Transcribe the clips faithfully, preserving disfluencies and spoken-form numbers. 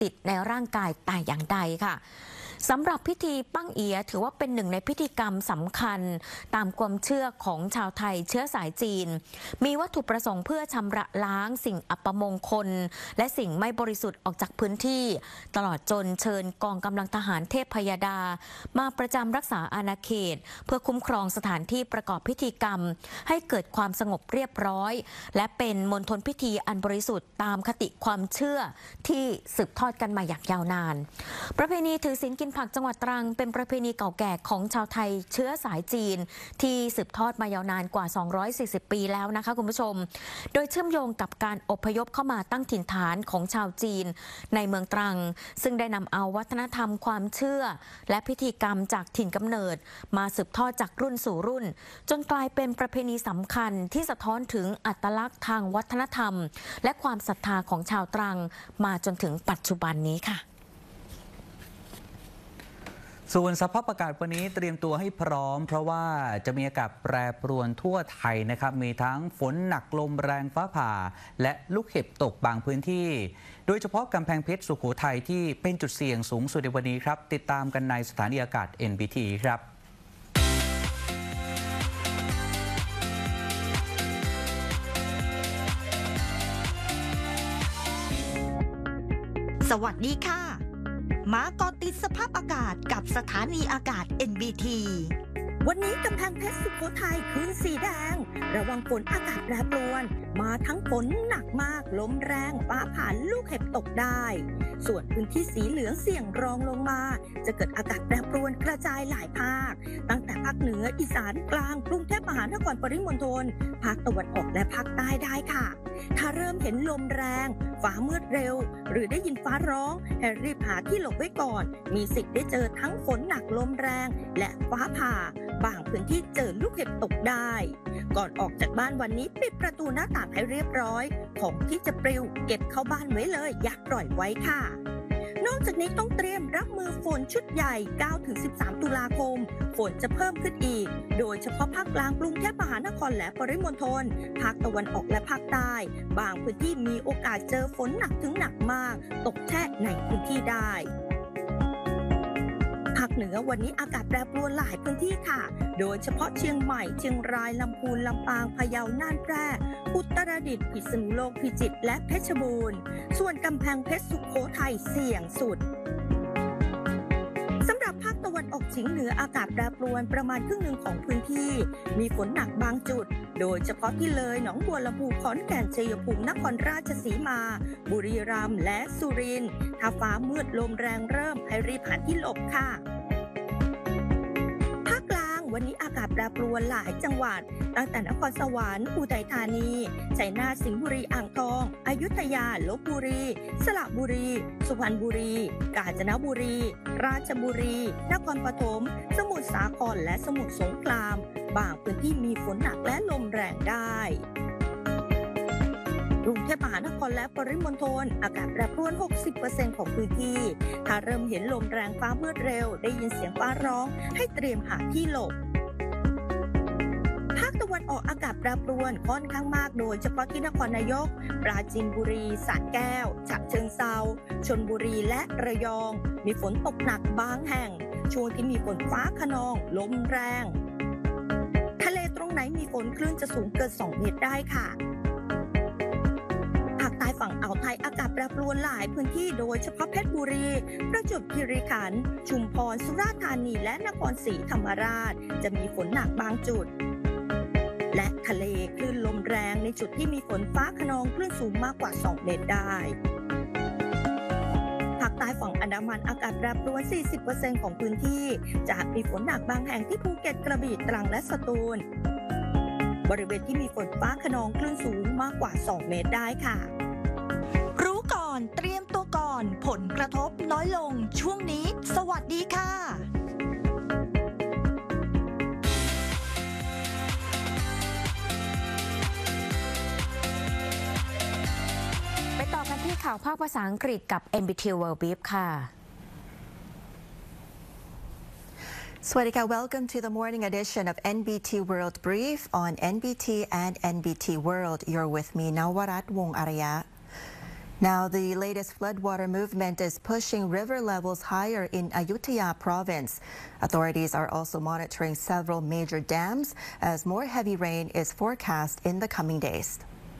ติดในร่างกายแต่อย่างใดค่ะสำหรับพิธีปั้งเอียถือว่าเป็นหนึ่งในพิธีกรรมสำคัญตามความเชื่อของชาวไทยเชื้อสายจีนมีวัตถุประสงค์เพื่อชำระล้างสิ่งอัปมงคลและสิ่งไม่บริสุทธิ์ออกจากพื้นที่ตลอดจนเชิญกองกำลังทหารเทพพยดามาประจำรักษาอาณาเขตเพื่อคุ้มครองสถานที่ประกอบพิธีกรรมให้เกิดความสงบเรียบร้อยและเป็นมณฑลพิธีอันบริสุทธิ์ตามคติความเชื่อที่สืบทอดกันมาอย่างยาวนานประเพณีถือศีลกินผักจังหวัดตรังเป็นประเพณีเก่าแก่ของชาวไทยเชื้อสายจีนที่สืบทอดมายาวนานกว่าสองร้อยสี่สิบปีแล้วนะคะคุณผู้ชมโดยเชื่อมโยงกับการอพยพเข้ามาตั้งถิ่นฐานของชาวจีนในเมืองตรังซึ่งได้นำเอาวัฒนธรรมความเชื่อและพิธีกรรมจากถิ่นกำเนิดมาสืบทอดจากรุ่นสู่รุ่นจนกลายเป็นประเพณีสำคัญที่สะท้อนถึงอัตลักษณ์ทางวัฒนธรรมและความศรัทธาของชาวตรังมาจนถึงปัจจุบันนี้ค่ะส่วนสภาพอากาศวันนี้เตรียมตัวให้พร้อมเพราะว่าจะมีอากาศแปรปรวนทั่วไทยนะครับมีทั้งฝนหนักลมแรงฟ้าผ่าและลูกเห็บตกบางพื้นที่โดยเฉพาะกำแพงเพชรสุโขทัยที่เป็นจุดเสี่ยงสูงสุดในวันนี้ครับติดตามกันในสถานีอากาศ เอ็น บี ที ครับสวัสดีค่ะมาเกาะติดสภาพอากาศกับสถานีอากาศ เอ็น บี ที วันนี้กำแพงเพชรสุโขทัยคืนสีแดงระวังฝนอากาศแปรปรวนมาทั้งฝนหนักมากลมแรงฟ้าผ่าลูกเห็บตกได้ส่วนพื้นที่สีเหลืองเสี่ยงรองลงมาจะเกิดอากาศแปรปรวนกระจายหลายภาคตั้งแต่ภาคเหนืออีสานกลางกรุงเทพมหานครปริมณฑลภาคตะวันออกและภาคใต้ได้ค่ะถ้าเริ่มเห็นลมแรงฟ้ามืดเร็วหรือได้ยินฟ้าร้องให้รีบหาที่หลบไว้ก่อนมีสิทธิ์ได้เจอทั้งฝนหนักลมแรงและฟ้าผ่าบางพื้นที่เจอลูกเห็บตกได้ก่อนออกจากบ้านวันนี้ปิดประตูหน้าต่างให้เรียบร้อยของที่จะปลิวเก็บเข้าบ้านไว้เลยอย่าปล่อยไว้ค่ะนอกจากนี้ต้องเตรียมรับมือฝนชุดใหญ่ เก้าถึงสิบสาม ตุลาคมฝนจะเพิ่มขึ้นอีกโดยเฉพาะภาคกลางกรุงเทพมหานครและปริมณฑลภาคตะวันออกและภาคใต้บางพื้นที่มีโอกาสเจอฝนหนักถึงหนักมากตกแช่ในพื้นที่ได้ภาคเหนือวันนี้อากาศแปรปรวนหลายพื้นที่ค่ะโดยเฉพาะเชียงใหม่เชียงรายลำพูนลำปางพะเยาน่านแพร่อุตรดิตถ์พิษณุโลกพิจิตรและเพชรบูรณ์ส่วนกำแพงเพชรสุโขทัยเสี่ยงสุดสำหรับภาคตะวันออกเฉียงเหนืออากาศแปรปรวนประมาณครึ่งหนึ่งของพื้นที่มีฝนหนักบางจุดโดยเฉพาะที่เลยหนองบัวลำพูขอนแก่นชัยภูมินครราชสีมาบุรีรัมย์และสุรินทร์ถ้าฟ้ามืดลมแรงเริ่มให้รีบหาที่หลบค่ะวันนี้อากาศแปรปรวนหลายจังหวัดตั้งแต่นครสวรรค์อุทัยธานีชัยนาทสิงห์บุรีอ่างทองอยุธยาลพบุรีสระบุรีสุพรรณบุรีกาญจนบุรีราชบุรีนครปฐมสมุทรสาครและสมุทรสงครามบางพื้นที่มีฝนหนักและลมแรงได้กรุงเทพมหานครและปริมณฑลอากาศแปรปรวน หกสิบเปอร์เซ็นต์ ของพื้นที่ถ้าเริ่มเห็นลมแรงฟ้ามืดเร็วได้ยินเสียงฟ้าร้องให้เตรียมหาที่หลบภาคตะวันออกอากาศแปรปรวนค่อนข้างมากโดยเฉพาะที่นครนายกปราจีนบุรีสระแก้วฉะเชิงเทราชลบุรีและระยองมีฝนตกหนักบางแห่งช่วงที่มีฝนฟ้าคะนองลมแรงทะเลตรงไหนมีฝนคลื่นจะสูงเกินสองเมตรได้ค่ะภาคใต้ฝั่งอ่าวไทยอากาศแปรปรวนหลายพื้นที่โดยเฉพาะเพชรบุรีประจวบคีรีขันธ์ชุมพรสุราษฎร์ธานีและนครศรีธรรมราชจะมีฝนหนักบางจุดและทะเลคลื่นลมแรงในจุดที่มีฝนฟ้าคะนองคลื่นสูงมากกว่าสองเมตรได้ภาคใต้ฝั่งอันดามันอากาศแปรปรวน สี่สิบเปอร์เซ็นต์ ของพื้นที่จะมีฝนหนักบางแห่งที่ภูเก็ตกระบี่ตรังและสตูลบริเวณที่มีฝนฟ้าคะนองคลื่นสูงมากกว่าสองเมตรได้ค่ะรู้ก่อนเตรียมตัวก่อนผลกระทบน้อยลงช่วงนี้สวัสดีค่ะไปต่อกันที่ข่าวภาคภาษาอังกฤษกับ เอ็น บี ที World Brief ค่ะสวัสดีค่ะ Welcome to the morning edition of เอ็น บี ที World Brief on เอ็น บี ที and เอ็น บี ที World. You're with me นวรัตน์ วงศ์อารยะ Now, the latest floodwater movement is pushing river levels higher in Ayutthaya province. Authorities are also monitoring several major dams as more heavy rain is forecast in the coming days.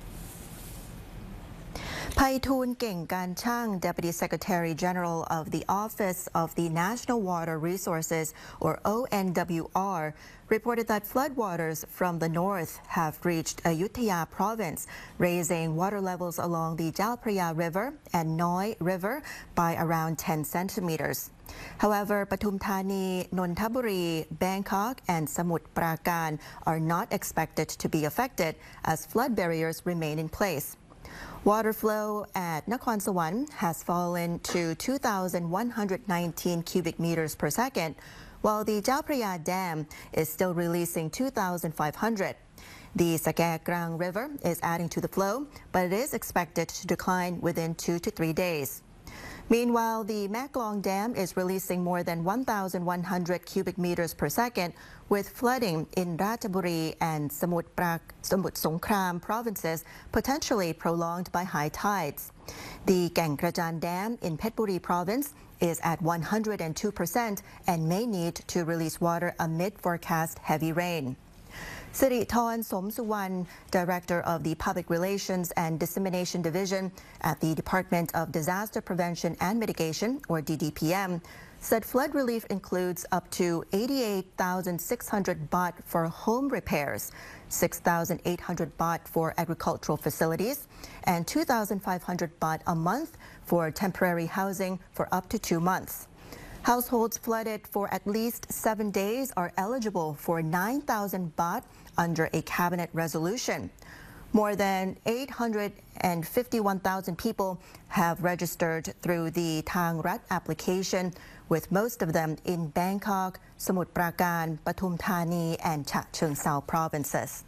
Paitun Keng Kanchang, Deputy Secretary General of the Office of the National Water Resources, or O N W R, reported that floodwaters from the north have reached Ayutthaya province, raising water levels along the Jalpraya River and Noi River by around ten centimeters. However, Pathum Thani, Nonthaburi, Bangkok, and Samut Prakan are not expected to be affected as flood barriers remain in place. Water flow at Nakhon Sawan has fallen to two thousand one hundred nineteen cubic meters per second, while the Jalpraya Dam is still releasing two thousand five hundred. The Sakek Krang River is adding to the flow, but it is expected to decline within two to three days. Meanwhile, the Maklong Dam is releasing more than one thousand one hundred cubic meters per second, with flooding in Ratchaburi and Samut Prak, Samut Songkhram provinces potentially prolonged by high tides. The Kengkrajan Dam in Phetchaburi province is at one hundred two percent and may need to release water amid forecast heavy rain. Sirithorn Somsuwan, Director of the Public Relations and Dissemination Division at the Department of Disaster Prevention and Mitigation, or D D P M, said flood relief includes up to eighty-eight thousand six hundred baht for home repairs, six thousand eight hundred baht for agricultural facilities, and two thousand five hundred baht a month for temporary housing for up to two months. Households flooded for at least seven days are eligible for nine thousand baht under a cabinet resolution. More than eight hundred fifty-one thousand people have registered through the Thang Rat application, with most of them in Bangkok, Samut Prakan, Pathum Thani, and Chha Cheong Sao provinces.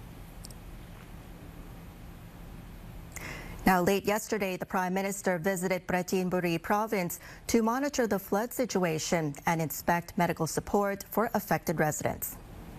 Now, late yesterday, the Prime Minister visited Prachinburi province to monitor the flood situation and inspect medical support for affected residents.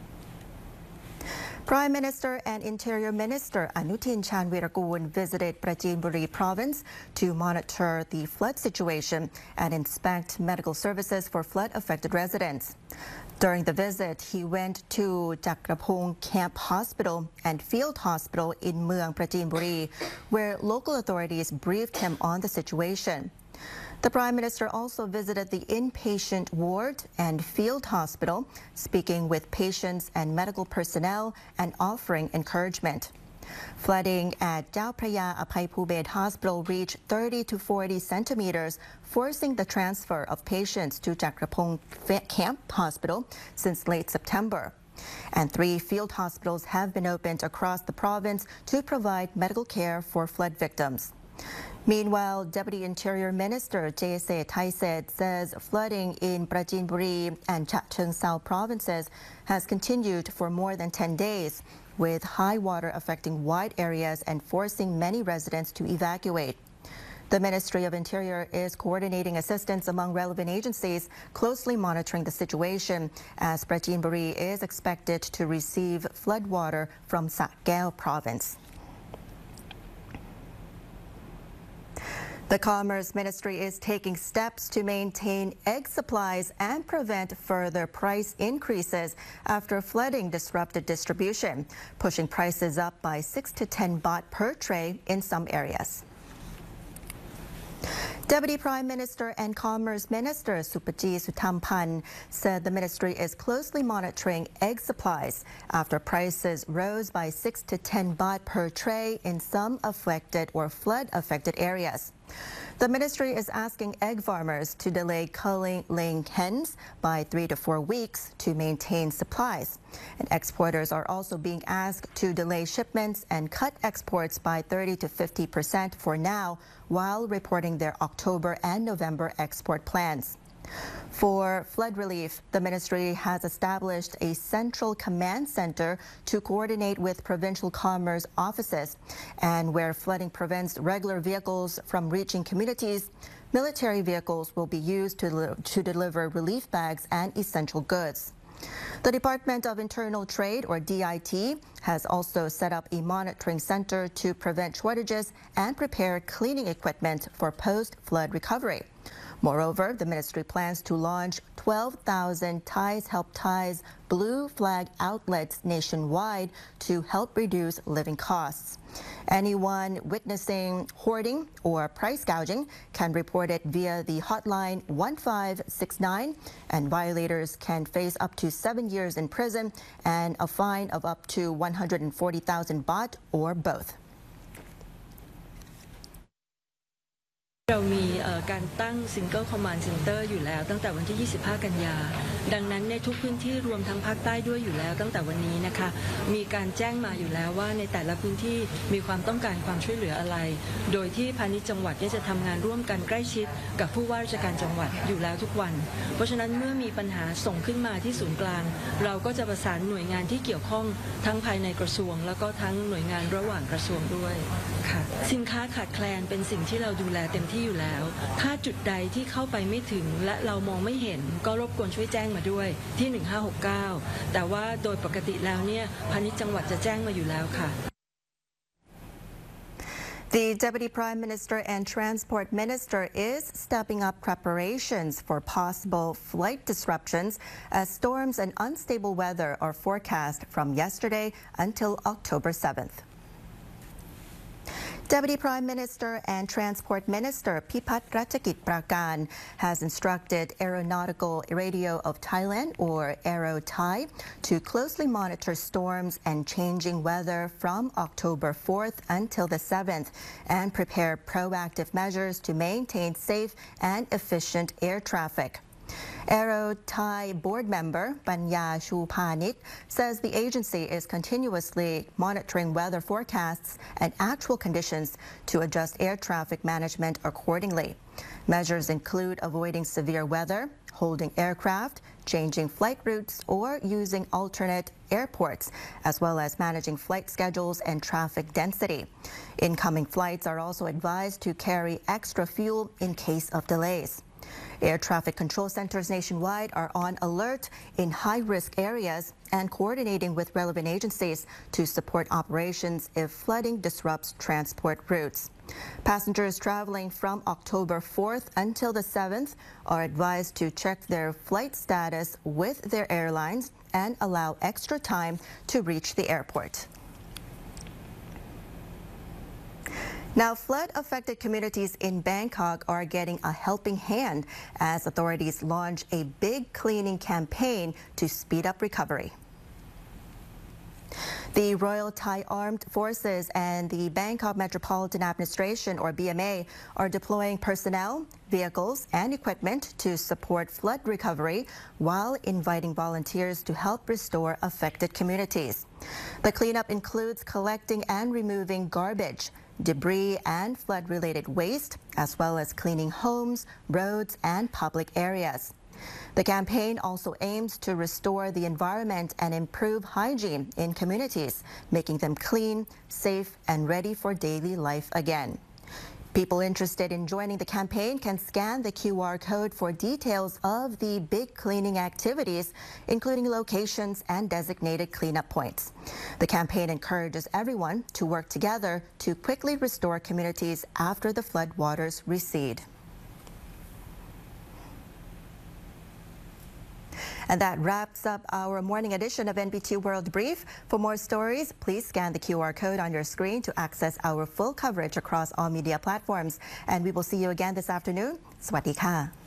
Prime Minister and Interior Minister Anutin Chanvirakul visited Prachinburi province to monitor the flood situation and inspect medical services for flood-affected residents. During the visit, he went to Chakrapong Camp Hospital and Field Hospital in Mueang Prachinburi, where local authorities briefed him on the situation. The Prime Minister also visited the inpatient ward and field hospital, speaking with patients and medical personnel and offering encouragement. Flooding at Jalpraya Apaiphubed Hospital reached thirty to forty centimeters, forcing the transfer of patients to Chakrapong Camp Hospital since late September. And three field hospitals have been opened across the province to provide medical care for flood victims. Meanwhile, Deputy Interior Minister Jese Thaised says flooding in Prachinburi and Chha Cheong Sao provinces has continued for more than ten days, with high water affecting wide areas and forcing many residents to evacuate. The Ministry of Interior is coordinating assistance among relevant agencies, closely monitoring the situation, as Prachinburi is expected to receive floodwater from Sa Kaeo province. The Commerce Ministry is taking steps to maintain egg supplies and prevent further price increases after flooding disrupted distribution, pushing prices up by six to ten baht per tray in some areas. Deputy Prime Minister and Commerce Minister Supaji Sutampan said the ministry is closely monitoring egg supplies after prices rose by six to ten baht per tray in some affected or flood-affected areas. The ministry is asking egg farmers to delay culling laying hens by three to four weeks to maintain supplies. And exporters are also being asked to delay shipments and cut exports by thirty to fifty percent for now, while reporting their October and November export plans. For flood relief, the ministry has established a central command center to coordinate with provincial commerce offices. And where flooding prevents regular vehicles from reaching communities, military vehicles will be used to, to deliver relief bags and essential goods. The Department of Internal Trade, or D I T, has also set up a monitoring center to prevent shortages and prepare cleaning equipment for post-flood recovery. Moreover, the ministry plans to launch twelve thousand Ties Help Ties blue flag outlets nationwide to help reduce living costs. Anyone witnessing hoarding or price gouging can report it via the hotline one five six nine, and violators can face up to seven years in prison and a fine of up to one hundred forty thousand baht or both. เรามีการตั้ง Single Command Center อยู่แล้วตั้งแต่วันที่ ยี่สิบห้า กันยาดังนั้นในทุกพื้นที่รวมทั้งภาคใต้ด้วยอยู่แล้วตั้งแต่วันนี้นะคะมีการแจ้งมาอยู่แล้วว่าในแต่ละพื้นที่มีความต้องการความช่วยเหลืออะไรโดยที่พาณิชย์จังหวัดจะทำงานร่วมกันใกล้ชิดกับผู้ว่าราชการจังหวัดอยู่แล้วทุกวันเพราะฉะนั้นเมื่อมีปัญหาส่งขึ้นมาที่ศูนย์กลางเราก็จะประสานหน่วยงานที่เกี่ยวข้องทั้งภายในกระทรวงแล้วก็ทั้งหน่วยงานระหว่างกระทรวงด้วยค่ะสินค้าขาดแคลนเป็นสิ่งที่เราดูแลเต็มที่อยู่แล้วถ้าจุดใดที่เข้าไปไม่ถึงและเรามองไม่เห็นก็รบกวนช่วยแจ้งมาด้วยที่หนึ่งห้าหกเก้าแต่ว่าโดยปกติแล้วเนี่ยพาณิชย์จังหวัดจะแจ้งมาอยู่แล้วค่ะ The Deputy Prime Minister and Transport Minister is stepping up preparations for possible flight disruptions as storms and unstable weather are forecast from yesterday until October seventh. Deputy Prime Minister and Transport Minister Pipat Ratchakit Prakan has instructed Aeronautical Radio of Thailand, or Aero Thai, to closely monitor storms and changing weather from October fourth until the seventh and prepare proactive measures to maintain safe and efficient air traffic. Aero Thai board member Panya Chupanit says the agency is continuously monitoring weather forecasts and actual conditions to adjust air traffic management accordingly. Measures include avoiding severe weather, holding aircraft, changing flight routes, or using alternate airports, as well as managing flight schedules and traffic density. Incoming flights are also advised to carry extra fuel in case of delays. Air traffic control centers nationwide are on alert in high-risk areas and coordinating with relevant agencies to support operations if flooding disrupts transport routes. Passengers traveling from October fourth until the seventh are advised to check their flight status with their airlines and allow extra time to reach the airport. Now, flood-affected communities in Bangkok are getting a helping hand as authorities launch a big cleaning campaign to speed up recovery. The Royal Thai Armed Forces and the Bangkok Metropolitan Administration, or B M A, are deploying personnel, vehicles, and equipment to support flood recovery while inviting volunteers to help restore affected communities. The cleanup includes collecting and removing garbage, debris, and flood-related waste, as well as cleaning homes, roads, and public areas. The campaign also aims to restore the environment and improve hygiene in communities, making them clean, safe, and ready for daily life again. People interested in joining the campaign can scan the Q R code for details of the big cleaning activities, including locations and designated cleanup points. The campaign encourages everyone to work together to quickly restore communities after the floodwaters recede. And that wraps up our morning edition of N B T World Brief. For more stories, please scan the Q R code on your screen to access our full coverage across all media platforms. And we will see you again this afternoon. Sawasdee ka.